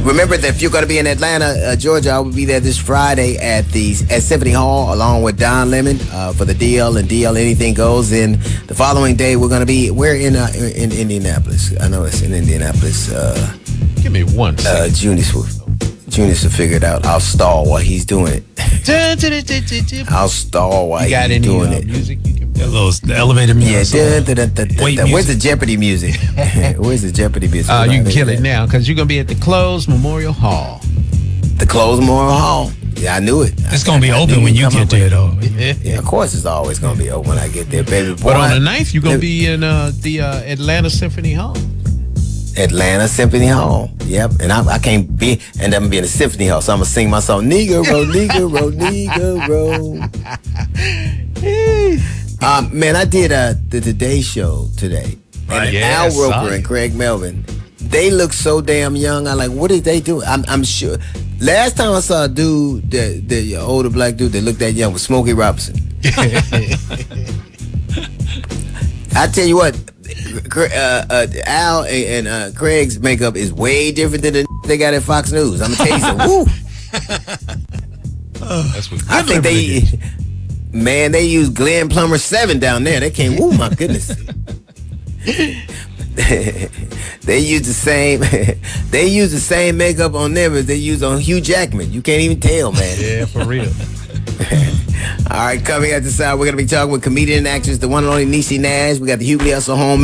Remember that if you're going to be in Atlanta, Georgia, I will be there this Friday at Symphony Hall along with Don Lemon for the DL and DL Anything Goes. And the following day, we're in Indianapolis. I know it's in Indianapolis. Give me one second. Junius will figure it out. I'll stall while he's doing it. I'll stall while he's doing it. Music you can the elevator music. Yeah. Where's the Jeopardy music? Where's the Jeopardy music? you can kill it now because you're going to be at the Closed Memorial Hall. The Closed Memorial Hall? Yeah, I knew it. It's going to be open when you get there, though. Yeah, of course it's always going to be open when I get there, baby. Boy, but on the 9th, you're going to be in the Atlanta Symphony Hall. Atlanta Symphony Hall. Yep. And I can't be, and I'm going to be in the Symphony Hall. So I'm going to sing my song, Negro, Negro, Negro. Man, I did the Today Show today. And Al Roker and Craig Melvin, they look so damn young. I'm like, what did they do? I'm sure. Last time I saw a dude, the older black dude that looked that young was Smokey Robinson. I tell you what, Al and Craig's makeup is way different than the they got at Fox News. I'm gonna tell you something. Woo! That's what I think they use Glenn Plummer 7 down there. They can't. Woo! My goodness. They use the same. They use the same makeup on them as they use on Hugh Jackman. You can't even tell, man. Yeah, for real. All right, coming at the side, we're going to be talking with comedian and actress, the one and only Niecy Nash. We got the Hughley Hustle Home